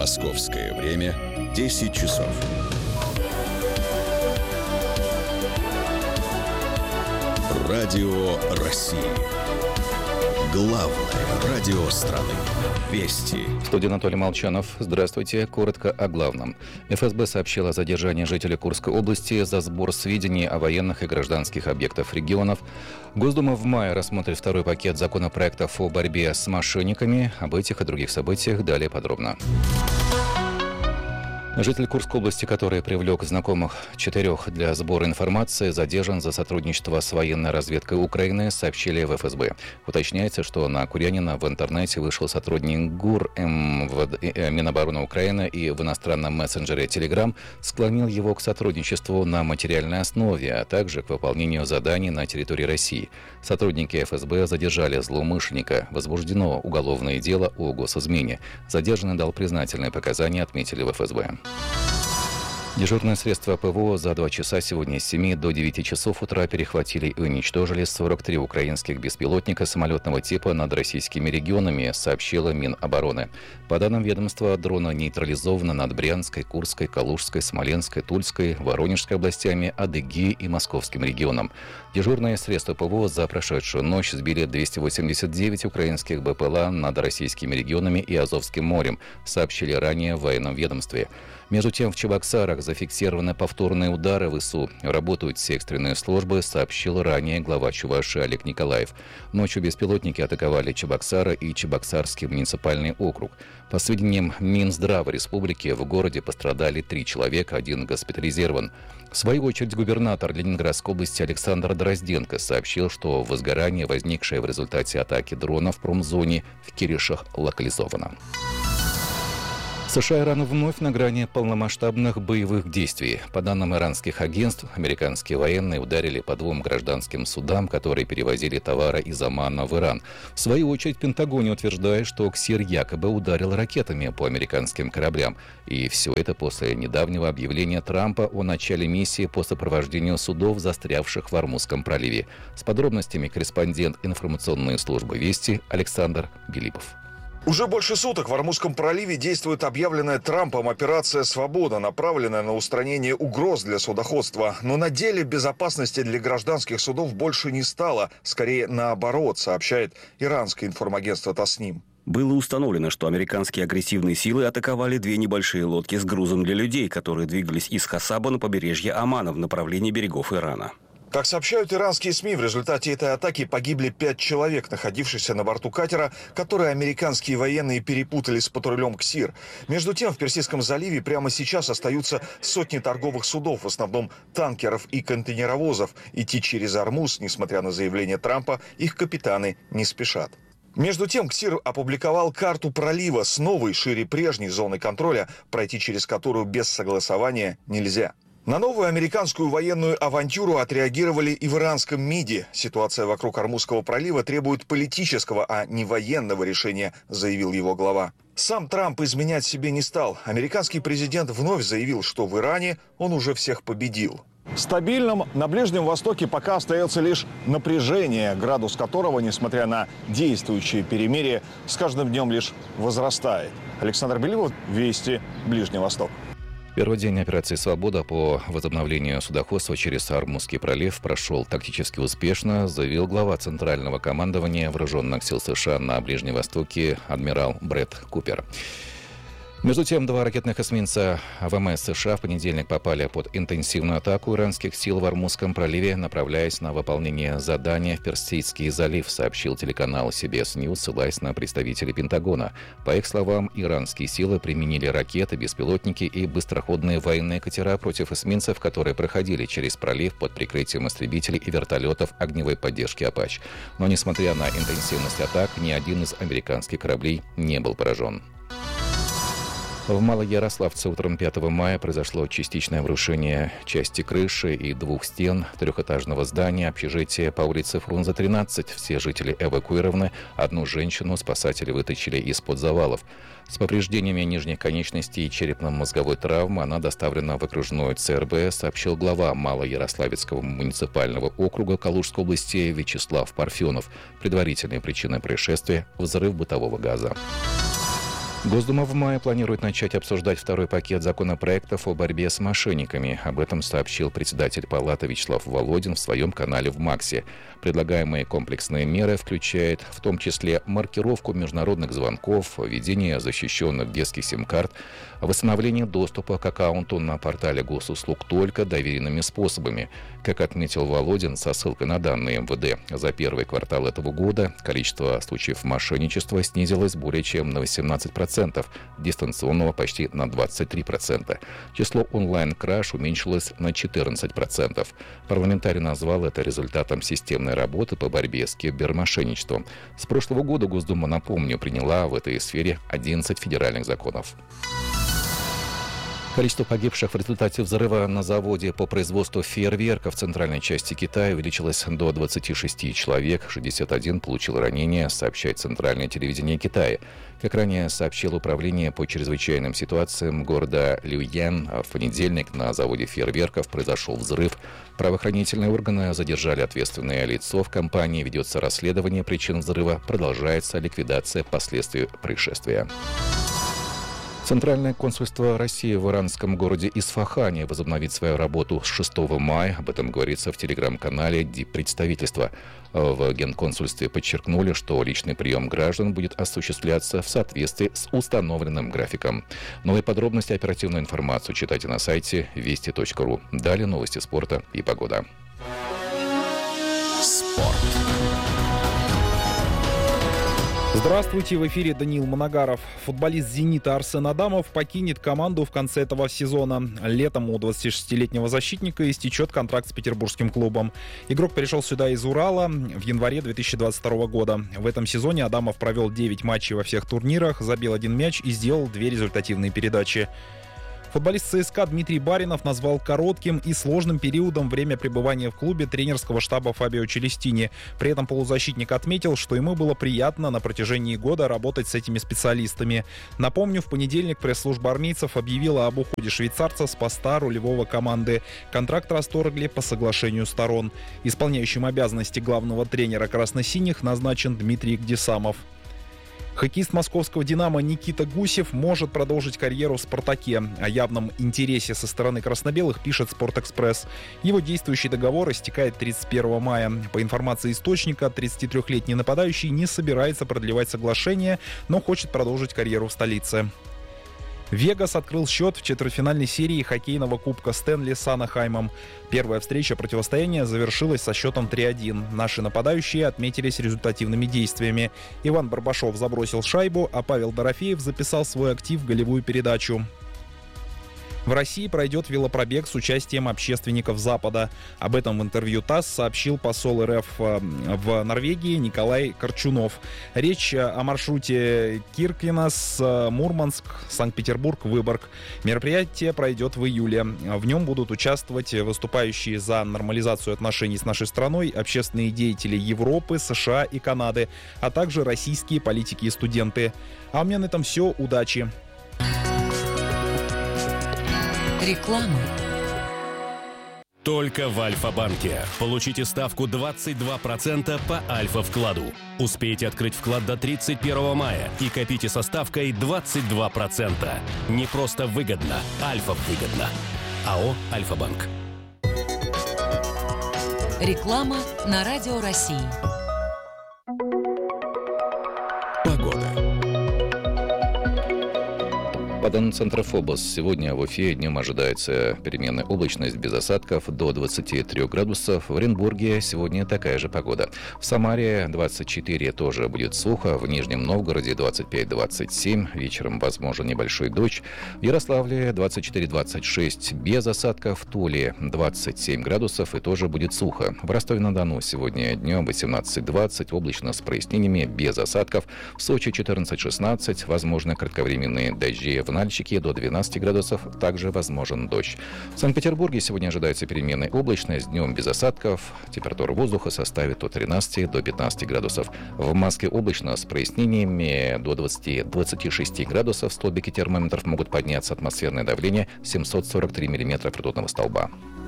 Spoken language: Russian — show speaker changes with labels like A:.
A: Московское время 10 часов. Радио России. Главное радио страны. Вести.
B: В студии Анатолий Молчанов. Здравствуйте. Коротко о главном. ФСБ сообщила о задержании жителя Курской области за сбор сведений о военных и гражданских объектах регионов. Госдума в мае рассмотрит второй пакет законопроектов о борьбе с мошенниками. Об этих и других событиях далее подробно. Житель Курской области, который привлек знакомых 4 для сбора информации, задержан за сотрудничество с военной разведкой Украины, сообщили в ФСБ. Уточняется, что на Курянина в интернете вышел сотрудник ГУР Минобороны Украины и в иностранном мессенджере Telegram склонил его к сотрудничеству на материальной основе, а также к выполнению заданий на территории России. Сотрудники ФСБ задержали злоумышленника. Возбуждено уголовное дело о госизмене. Задержанный дал признательные показания, отметили в ФСБ. Дежурные средства ПВО за 2 часа сегодня с 7 до 9 часов утра перехватили и уничтожили 43 украинских беспилотника самолетного типа над российскими регионами, сообщила Минобороны. По данным ведомства, дроны нейтрализованы над Брянской, Курской, Калужской, Смоленской, Тульской, Воронежской областями, Адыгеей и Московским регионом. Дежурные средства ПВО за прошедшую ночь сбили 289 украинских БПЛА над российскими регионами и Азовским морем, сообщили ранее в военном ведомстве. Между тем, в Чебоксарах зафиксированы повторные удары ВСУ. Работают все экстренные службы, сообщил ранее глава Чувашии Олег Николаев. Ночью беспилотники атаковали Чебоксары и Чебоксарский муниципальный округ. По сведениям Минздрава республики, в городе пострадали 3 человека, 1 госпитализирован. В свою очередь, губернатор Ленинградской области Александр Дрозденко сообщил, что возгорание, возникшее в результате атаки дрона в промзоне в Киришах, локализовано. США и Иран вновь на грани полномасштабных боевых действий. По данным иранских агентств, американские военные ударили по 2 гражданским судам, которые перевозили товары из Омана в Иран. В свою очередь, Пентагон утверждает, что КСИР якобы ударил ракетами по американским кораблям. И все это после недавнего объявления Трампа о начале миссии по сопровождению судов, застрявших в Ормузском проливе. С подробностями корреспондент информационной службы «Вести» Александр Белипов.
C: Уже больше суток в Ормузском проливе действует объявленная Трампом операция «Свобода», направленная на устранение угроз для судоходства. Но на деле безопасности для гражданских судов больше не стало. Скорее наоборот, сообщает иранское информагентство «Тасним».
D: Было установлено, что американские агрессивные силы атаковали 2 небольшие лодки с грузом для людей, которые двигались из Хасаба на побережье Омана в направлении берегов Ирана.
C: Как сообщают иранские СМИ, в результате этой атаки погибли 5 человек, находившихся на борту катера, который американские военные перепутали с патрулем КСИР. Между тем, в Персидском заливе прямо сейчас остаются сотни торговых судов, в основном танкеров и контейнеровозов. Идти через Ормуз, несмотря на заявление Трампа, их капитаны не спешат. Между тем, КСИР опубликовал карту пролива с новой, шире прежней зоной контроля, пройти через которую без согласования нельзя. На новую американскую военную авантюру отреагировали и в иранском МИДе. Ситуация вокруг Ормузского пролива требует политического, а не военного решения, заявил его глава. Сам Трамп изменять себе не стал. Американский президент вновь заявил, что в Иране он уже всех победил.
E: Стабильным на Ближнем Востоке пока остается лишь напряжение, градус которого, несмотря на действующие перемирия, с каждым днем лишь возрастает. Александр Белипов, Вести, Ближний Восток.
B: Первый день операции «Свобода» по возобновлению судоходства через Ормузский пролив прошел тактически успешно, заявил глава Центрального командования Вооруженных сил США на Ближнем Востоке адмирал Брэд Купер. Между тем, 2 ракетных эсминца ВМС США в понедельник попали под интенсивную атаку иранских сил в Ормузском проливе, направляясь на выполнение задания в Персидский залив, сообщил телеканал CBS News, ссылаясь на представителей Пентагона. По их словам, иранские силы применили ракеты, беспилотники и быстроходные военные катера против эсминцев, которые проходили через пролив под прикрытием истребителей и вертолетов огневой поддержки «Апач». Но, несмотря на интенсивность атак, ни один из американских кораблей не был поражен. В Малоярославце утром 5 мая произошло частичное обрушение части крыши и 2 стен 3-этажного здания общежития по улице Фрунзе, 13. Все жители эвакуированы. 1 женщину спасатели вытащили из-под завалов. С повреждениями нижних конечностей и черепно-мозговой травмы она доставлена в окружной ЦРБ, сообщил глава Малоярославецкого муниципального округа Калужской области Вячеслав Парфенов. Предварительные причины происшествия – взрыв бытового газа. Госдума в мае планирует начать обсуждать второй пакет законопроектов о борьбе с мошенниками. Об этом сообщил председатель Палаты Вячеслав Володин в своем канале в МАКСе. Предлагаемые комплексные меры включают в том числе маркировку международных звонков, введение защищенных детских сим-карт, восстановление доступа к аккаунту на портале госуслуг только доверенными способами. Как отметил Володин со ссылкой на данные МВД, за первый квартал этого года количество случаев мошенничества снизилось более чем на 18%, дистанционного почти на 23%. Число онлайн-краж уменьшилось на 14%. Парламентарий назвал это результатом системной работы по борьбе с кибермошенничеством. С прошлого года Госдума, напомню, приняла в этой сфере 11 федеральных законов. Количество погибших в результате взрыва на заводе по производству фейерверков в центральной части Китая увеличилось до 26 человек, 61 получил ранения, сообщает Центральное телевидение Китая. Как ранее сообщило Управление по чрезвычайным ситуациям города Люйян, в понедельник на заводе фейерверков произошел взрыв. Правоохранительные органы задержали ответственное лицо в компании, ведется расследование причин взрыва, продолжается ликвидация последствий происшествия. Центральное консульство России в иранском городе Исфахане возобновит свою работу с 6 мая. Об этом говорится в телеграм-канале диппредставительства. В Генконсульстве подчеркнули, что личный прием граждан будет осуществляться в соответствии с установленным графиком. Новые подробности и оперативную информацию читайте на сайте вести.ру. Далее новости спорта и погода.
A: Спорт.
F: Здравствуйте, в эфире Даниил Моногаров. Футболист «Зенита» Арсен Адамов покинет команду в конце этого сезона. Летом у 26-летнего защитника истечет контракт с петербургским клубом. Игрок перешел сюда из Урала в январе 2022 года. В этом сезоне Адамов провел 9 матчей во всех турнирах, забил 1 мяч и сделал 2 результативные передачи. Футболист ЦСКА Дмитрий Баринов назвал коротким и сложным периодом время пребывания в клубе тренерского штаба Фабио Челестини. При этом полузащитник отметил, что ему было приятно на протяжении года работать с этими специалистами. Напомню, в понедельник пресс-служба армейцев объявила об уходе швейцарца с поста рулевого команды. Контракт расторгли по соглашению сторон. Исполняющим обязанности главного тренера красно-синих назначен Дмитрий Гдесамов. Хоккеист московского «Динамо» Никита Гусев может продолжить карьеру в «Спартаке». О явном интересе со стороны красно-белых пишет «Спортэкспресс». Его действующий договор истекает 31 мая. По информации источника, 33-летний нападающий не собирается продлевать соглашение, но хочет продолжить карьеру в столице. «Вегас» открыл счет в четвертьфинальной серии хоккейного кубка Стэнли с Анахаймом. Первая встреча противостояния завершилась со счетом 3-1. Наши нападающие отметились результативными действиями. Иван Барбашов забросил шайбу, а Павел Дорофеев записал свой актив в голевую передачу. В России пройдет велопробег с участием общественников Запада. Об этом в интервью ТАСС сообщил посол РФ в Норвегии Николай Корчунов. Речь о маршруте Киркенес, Мурманск, Санкт-Петербург, Выборг. Мероприятие пройдет в июле. В нем будут участвовать выступающие за нормализацию отношений с нашей страной, общественные деятели Европы, США и Канады, а также российские политики и студенты. А у меня на этом все. Удачи!
G: Реклама.
H: Только в Альфа-банке. Получите ставку 22% по Альфа-вкладу. Успейте открыть вклад до 31 мая и копите со ставкой 22%. Не просто выгодно, Альфа-выгодно. АО «Альфа-банк».
G: Реклама на Радио России.
A: Погода.
B: По данным Центра ФОБОС, сегодня в Уфе днем ожидается переменная облачность без осадков до 23 градусов. В Оренбурге сегодня такая же погода. В Самаре 24 тоже будет сухо. В Нижнем Новгороде 25-27. Вечером возможен небольшой дождь. В Ярославле 24-26 без осадков. В Туле 27 градусов и тоже будет сухо. В Ростове-на-Дону сегодня днем 18-20. Облачно с прояснениями без осадков. В Сочи 14-16. Возможно кратковременные дожди. В Нальчике до 12 градусов, также возможен дождь. В Санкт-Петербурге сегодня ожидается переменная облачность, днем без осадков. Температура воздуха составит от 13 до 15 градусов. В Москве облачно с прояснениями до 20-26 градусов. Столбики термометров могут подняться, атмосферное давление 743 миллиметра ртутного столба.